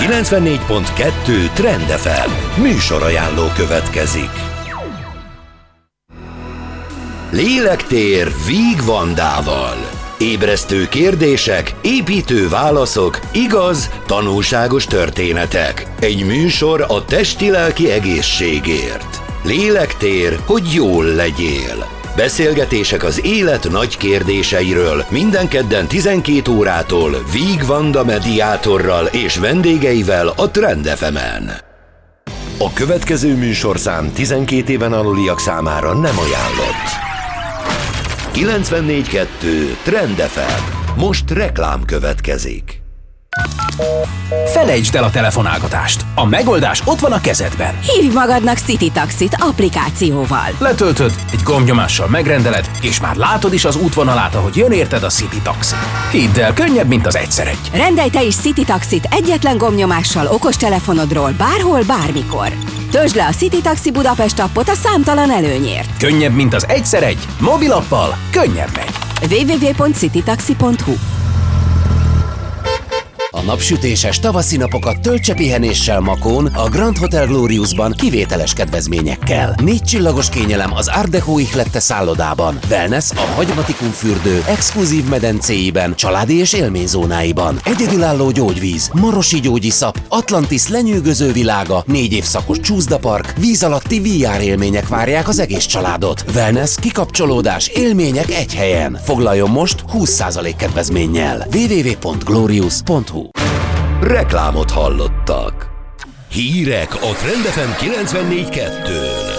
94.2 Trend FM műsorajánló következik. Lélektér Víg Vandával. Ébresztő kérdések, építő válaszok, igaz, tanulságos történetek. Egy műsor a testi-lelki egészségért. Lélektér, hogy jól legyél. Beszélgetések az élet nagy kérdéseiről minden kedden 12 órától Víg Vanda mediátorral és vendégeivel a Trend FM-en. A következő műsorszám 12 éven aluliak számára nem ajánlott. 94.2 Trend FM. Most reklám következik. Felejtsd el a telefonálgatást. A megoldás ott van a kezedben. Hívj magadnak City Taxit applikációval. Letöltöd, egy gombnyomással megrendeled, és már látod is az útvonalát, ahogy jön érted a City Taxi. Hidd el, könnyebb, mint az egyszer egy. Rendelj te is City Taxit egyetlen gombnyomással okostelefonodról bárhol, bármikor. Töltsd le a City Taxi Budapest appot a számtalan előnyért. Könnyebb, mint az egyszer egy. Mobilappal könnyebb megy. www.citytaxi.hu. A napsütéses tavaszi napokat töltse pihenéssel Makón, a Grand Hotel Gloriusban kivételes kedvezményekkel. 4 csillagos kényelem az Art Deco ihlette szállodában, wellness a Hagyvatikum fürdő exkluzív medencéiben, családi és élményzónáiban, egyedülálló gyógyvíz, marosi gyógyiszap, Atlantis lenyűgöző világa, 4 évszakos csúszdapark, víz alatti VR élmények várják az egész családot. Wellness, kikapcsolódás, élmények egy helyen. Foglaljon most 20% kedvezménnyel. www.glorius.hu. Reklámot hallottak. Hírek a Trend FM 94.2-n.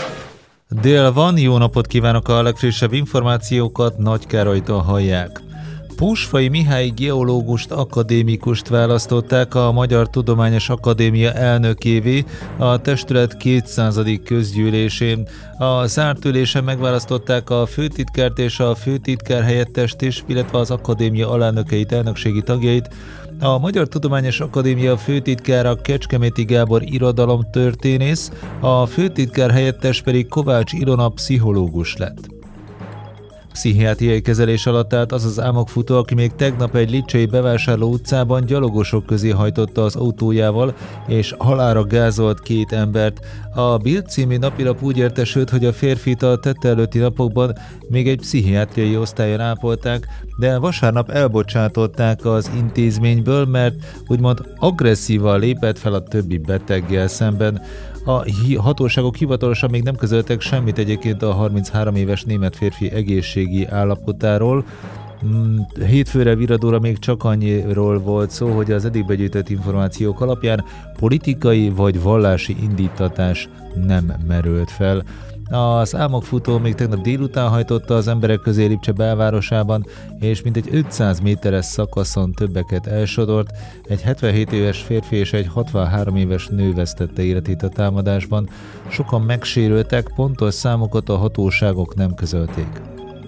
Dél van, jó napot kívánok, a legfrissebb információkat Nagy Károlytól hallják. Puskfai Mihály geológust, akadémikust választották a Magyar Tudományos Akadémia elnökévé a testület 200. közgyűlésén. A zárt ülésen megválasztották a főtitkárt és a főtitkár helyettest is, illetve az akadémia alelnökeit, elnökségi tagjait. A Magyar Tudományos Akadémia főtitkára Kecskeméti Gábor irodalomtörténész, a főtitkár helyettes pedig Kovács Ilona pszichológus lett. Pszichiátriai kezelés alatt állt az az álmokfutó, aki még tegnap egy lipcsei bevásárló utcában gyalogosok közé hajtotta az autójával, és halálra gázolt 2 embert. A Bild című napilap úgy értesült, hogy a férfit a tette előtti napokban még egy pszichiátriai osztályon ápolták, de vasárnap elbocsátották az intézményből, mert úgymond agresszívan lépett fel a többi beteggel szemben. A hatóságok hivatalosan még nem közöltek semmit egyébként a 33 éves német férfi egészségi állapotáról. Hétfőre viradóra még csak annyiról volt szó, hogy az eddig begyűjtött információk alapján politikai vagy vallási indítatás nem merült fel. Az álmokfutó még tegnap délután hajtotta az emberek közé Lipcse belvárosában, és mintegy 500 méteres szakaszon többeket elsodort. Egy 77 éves férfi és egy 63 éves nő vesztette életét a támadásban. Sokan megsérültek, pontos számokat a hatóságok nem közölték.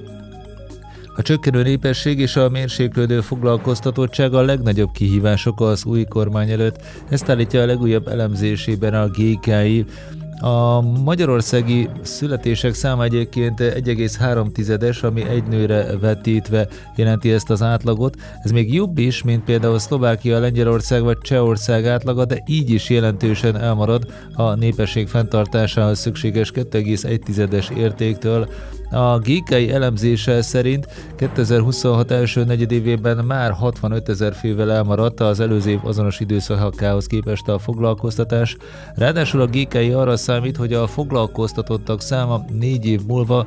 A csökkenő népesség és a mérséklődő foglalkoztatottság a legnagyobb kihívások az új kormány előtt. Ezt állítja a legújabb elemzésében a GKI. A magyarországi születések száma egyébként 1,3-es, ami egy nőre vetítve jelenti ezt az átlagot. Ez még jobb is, mint például Szlovákia, Lengyelország vagy Csehország átlaga, de így is jelentősen elmarad a népesség fenntartásához szükséges 2,1-es értéktől. A GKI elemzése szerint 2026 első negyedévében már 65 000 fővel elmaradt az előző év azonos időszakához képest a foglalkoztatás. Ráadásul a GKI arra számít, hogy a foglalkoztatottak száma 4 év múlva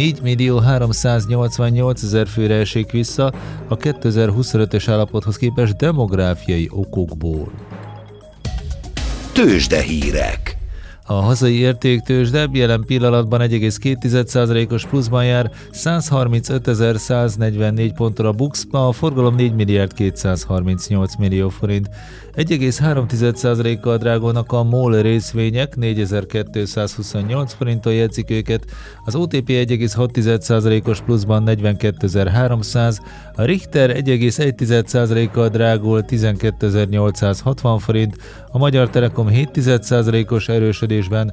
4.388 000 főre esik vissza a 2025-ös állapothoz képest demográfiai okokból. Tőzsdehírek. A hazai értéktőzsde jelen pillanatban 1,2%-os pluszban jár, 135.144 ponton a BUX, a forgalom 4 milliárd 238 millió forint. 1,3%-kal drágulnak a MOL részvények, 4228 forinton jegyzik őket, az OTP 1,6%-os pluszban 42.300, a Richter 1,1%-kal drágul 12.860 forint, a Magyar Telekom 7%-os erősödésben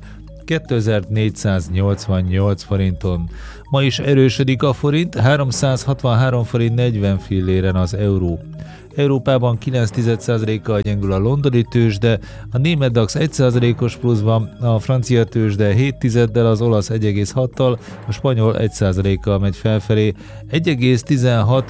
2488 forinton. Ma is erősödik a forint, 363 forint 40 filléren az euró. Európában 9,1%-kal gyengül a londoni tőzsde, a német DAX 1%-os pluszban, a francia tőzsde 7,1-del, az olasz 1,6-tal, a spanyol 1%-kal megy felfelé. 1,16